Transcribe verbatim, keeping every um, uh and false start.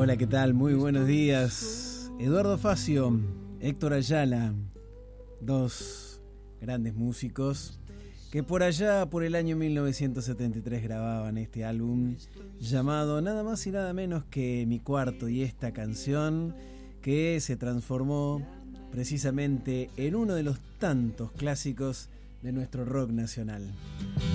Hola, ¿qué tal? Muy buenos días. Eduardo Facio, Héctor Ayala, dos grandes músicos que por allá, por el año mil novecientos setenta y tres, grababan este álbum llamado nada más y nada menos que Mi Cuarto, y esta canción que se transformó precisamente en uno de los tantos clásicos de nuestro rock nacional.